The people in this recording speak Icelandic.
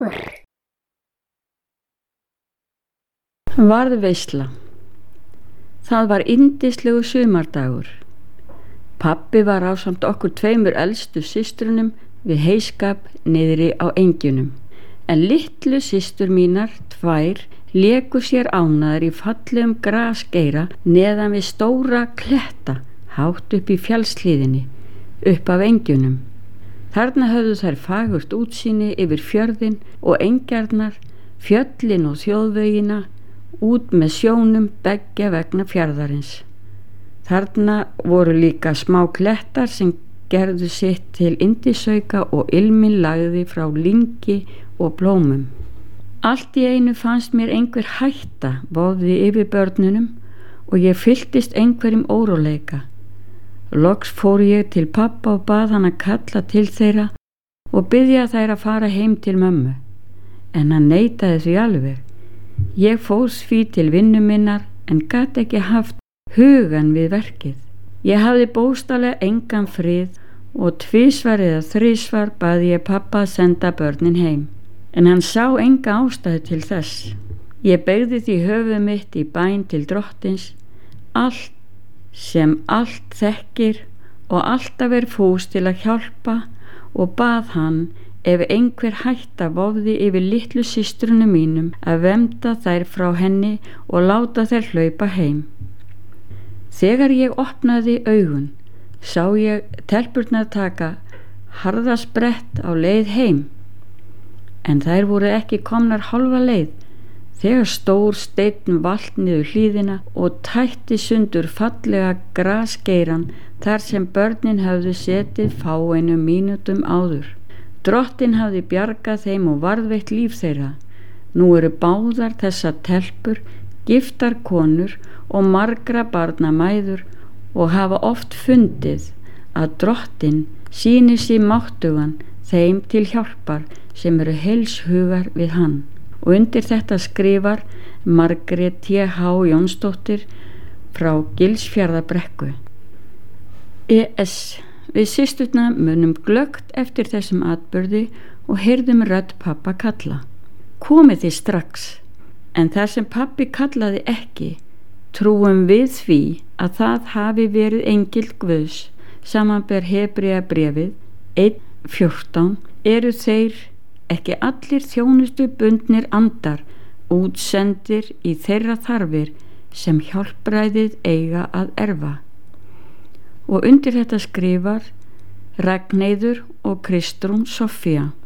Varð veisla. Það var yndislegu sumardagur. Pabbi var ásamt okkur 2 elstu systrunum við heyskap niðri á engjunum, en litlu systur mínar 2 léku sér ánægðar í fallegum grasgeira neðan við stóra kletta hátt upp í fjallshlíðinni, upp af engjunum. Þarna höfðu þær fagurt útsýni yfir fjörðinn og engjarnar, fjöllin og þjóðvegina, út með sjónum beggja vegna fjarðarins. Þarna voru líka smá klettar sem gerðu sitt til yndisauka og ilminn lagði frá lyngi og blómum. Allt í einu fannst mér einhver hætta vofði yfir börnunum og ég fylltist einhverjum óróleika. Loks fór ég til pabba og bað hann að kalla til þeirra og biðja þær að fara heim til mömmu, en hann neitaði því alveg. Ég fór því til vinnu minnar en gat ekki haft hugan við verkið. Ég hafði bókstaflega engan frið og 2 eða 3 baði ég pappa að senda börnin heim, en hann sá enga ástæðu til þess. Ég beygði því höfuð mitt í bæn til Drottins, allt sem allt þekkir og alltaf fús til að hjálpa, og bað hann ef einhver hætta vofði yfir litlu systrunum mínum að vernda þær frá henni og láta þær hlaupa heim. Þegar ég opnaði augun sá ég telpurnar taka harða sprett á leið heim, en þær voru ekki komnar hálfa leið þegar stór steinn valt niður hlíðina og tætti sundur fallega grasgeiran þar sem börnin höfðu setið fáeinum mínútum áður. Drottinn hafði bjargað þeim og varðveitt líf þeirra. Nú eru báðar þessar telpur giftar konur og margra barna mæður og hafa oft fundið að Drottinn sýnir sig máttugan þeim til hjálpar sem eru heilshugar við hann. Og undir þetta skrifar Margrét T.H. Jónsdóttir frá Gilsfjarðarbrekku. E.S. Við systurnar munum glöggt eftir þessum atburði og heyrðum rödd pappa kalla. Komið þið strax. En þar sem pappi kallaði ekki, trúum við því að það hafi verið engill Guðs, samanber Hebreabréfið 1:14, eru þeir ekki allir þjónustu bundnir andar, útsendir í þeirra þarfir sem hjálpræðið eiga að erfa. Og undir þetta skrifar Ragnheiður og Kristrún Soffía.